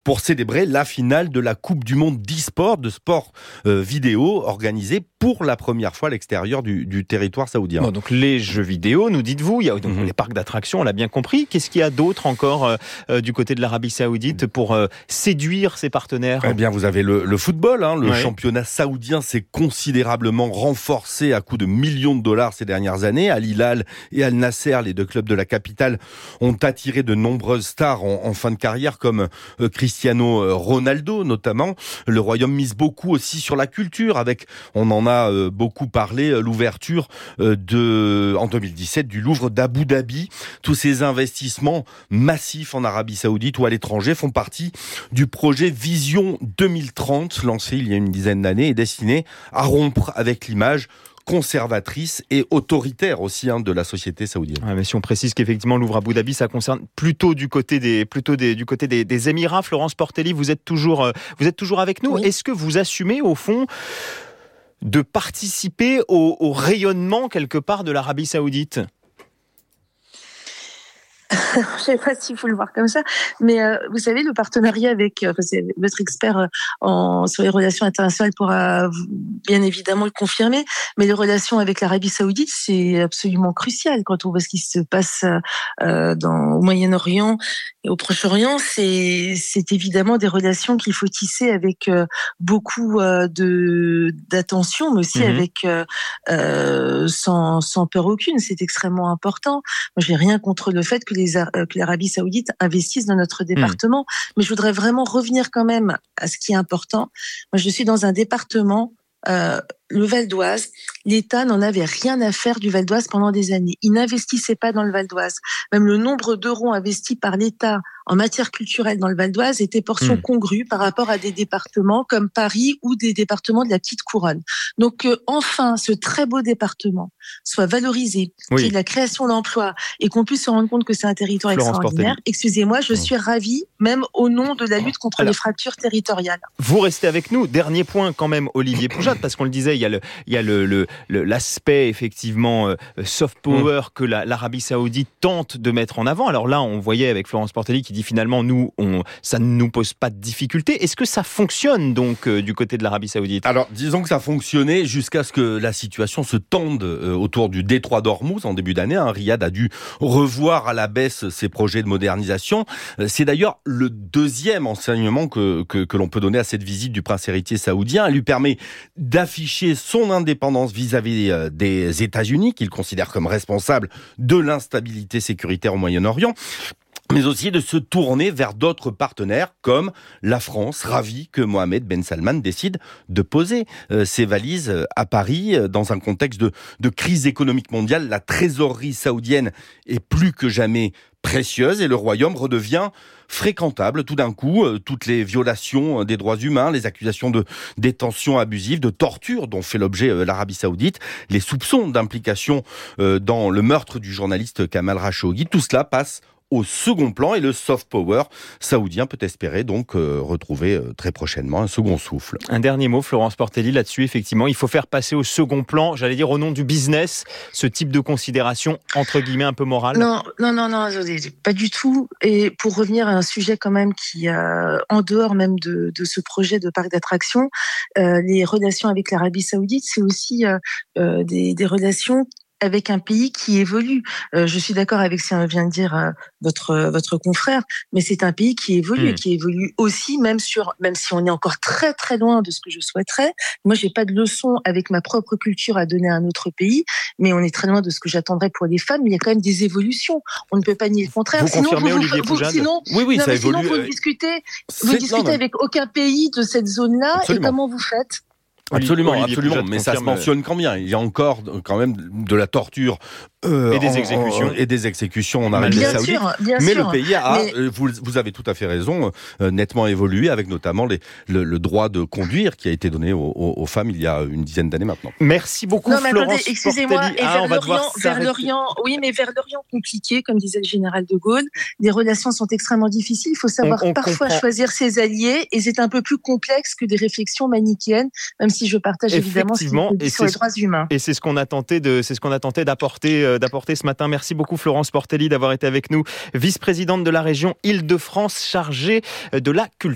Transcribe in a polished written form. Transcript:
pour célébrer la finale de la Coupe du Monde d'e-sport, de sport vidéo, organisée pour la première fois à l'extérieur du territoire saoudien. Bon, donc les jeux vidéo, nous dites-vous, il y a donc les parcs d'attractions, on l'a bien compris. Qu'est-ce qu'il y a d'autre encore du côté de l'Arabie Saoudite pour séduire ses partenaires ? Eh bien, vous avez le football. Le championnat saoudien s'est considérablement renforcé à coups de millions de dollars ces dernières années. Al Hilal et Al Nasser, les deux clubs de la capitale, ont attiré de nombreuses stars en fin de carrière, comme Cristiano Ronaldo notamment. Le Royaume mise beaucoup aussi sur la culture, avec, on en a beaucoup parlé, l'ouverture en 2017 du Louvre d'Abu Dhabi. Tous ces investissements massifs en Arabie Saoudite ou à l'étranger font partie du projet Vision 2030, lancé il y a une dizaine d'années et destiné à rompre avec l'image conservatrice et autoritaire aussi de la société saoudienne. Mais si on précise qu'effectivement Louvre Abu Dhabi, ça concerne plutôt du côté des Émirats. Florence Portelli, vous êtes toujours avec nous. Oui. Est-ce que vous assumez au fond de participer au rayonnement quelque part de l'Arabie Saoudite ? Je ne sais pas s'il faut le voir comme ça, mais vous savez, le partenariat avec votre expert sur les relations internationales pourra bien évidemment le confirmer, mais les relations avec l'Arabie Saoudite, c'est absolument crucial quand on voit ce qui se passe au Moyen-Orient et au Proche-Orient. C'est évidemment des relations qu'il faut tisser avec beaucoup d'attention, mais aussi avec sans peur aucune. C'est extrêmement important. Moi, j'ai rien contre le fait que l'Arabie Saoudite investisse dans notre département. Mais je voudrais vraiment revenir quand même à ce qui est important. Moi, je suis dans un département, le Val d'Oise. L'État n'en avait rien à faire du Val d'Oise pendant des années. Il n'investissait pas dans le Val d'Oise. Même le nombre d'euros investis par l'État en matière culturelle dans le Val d'Oise était portion congrue par rapport à des départements comme Paris ou des départements de la Petite Couronne. Donc enfin, ce très beau département soit valorisé, qu'il y ait de la création d'emplois et qu'on puisse se rendre compte que c'est un territoire extraordinaire. Excusez-moi, je suis ravie, même au nom de la lutte contre les fractures territoriales. Vous restez avec nous. Dernier point quand même, Olivier Poujade, parce qu'on le disait, il y a l'aspect effectivement soft power que l'Arabie Saoudite tente de mettre en avant. Alors là, on voyait avec Florence Portelli qui dit finalement, ça ne nous pose pas de difficultés. Est-ce que ça fonctionne donc du côté de l'Arabie Saoudite ? Alors, disons que ça fonctionnait jusqu'à ce que la situation se tende autour du détroit d'Ormuz en début d'année. Riyad a dû revoir à la baisse ses projets de modernisation. C'est d'ailleurs le deuxième enseignement que l'on peut donner à cette visite du prince héritier saoudien. Elle lui permet d'afficher son indépendance vis-à-vis des États-Unis, qu'il considère comme responsable de l'instabilité sécuritaire au Moyen-Orient, mais aussi de se tourner vers d'autres partenaires comme la France, ravie que Mohamed Ben Salman décide de poser ses valises à Paris dans un contexte de crise économique mondiale. La trésorerie saoudienne est plus que jamais précieuse et le royaume redevient fréquentable tout d'un coup. Toutes les violations des droits humains, les accusations de détention abusive, de torture dont fait l'objet l'Arabie Saoudite, les soupçons d'implication dans le meurtre du journaliste Kamal Khashoggi, tout cela passe au second plan et le soft power saoudien peut espérer donc retrouver très prochainement un second souffle. Un dernier mot, Florence Portelli, là-dessus, effectivement, il faut faire passer au second plan, j'allais dire au nom du business, ce type de considération, entre guillemets, un peu morale. Non, pas du tout. Et pour revenir à un sujet quand même qui, en dehors même de ce projet de parc d'attractions, les relations avec l'Arabie Saoudite, c'est aussi des relations avec un pays qui évolue. Je suis d'accord avec ce que vient de dire votre confrère, mais c'est un pays qui évolue, qui évolue aussi, même si on est encore très très loin de ce que je souhaiterais. Moi, j'ai pas de leçon avec ma propre culture à donner à un autre pays, mais on est très loin de ce que j'attendrais pour les femmes. Mais il y a quand même des évolutions. On ne peut pas nier le contraire. Vous confirmez, Olivier Poujade ? Oui, ça évolue. Sinon, vous discutez avec aucun pays de cette zone-là. Absolument. Et comment vous faites ? Absolument, Poujade mais ça se mentionne quand bien. Il y a encore quand même de la torture et des exécutions en Arabie Saoudite. Bien mais sûr, le pays a, vous avez tout à fait raison, nettement évolué avec notamment le droit de conduire qui a été donné aux femmes il y a une dizaine d'années maintenant. Merci beaucoup, Florence attendez, excusez-moi, Portelli. Et vers l'Orient compliqué, comme disait le général de Gaulle, les relations sont extrêmement difficiles. Il faut savoir parfois choisir ses alliés, et c'est un peu plus complexe que des réflexions manichéennes, même si je partage évidemment ce qu'il dit sur les droits humains. Et c'est ce qu'on a tenté d'apporter ce matin. Merci beaucoup, Florence Portelli, d'avoir été avec nous, vice-présidente de la région Île-de-France chargée de la culture.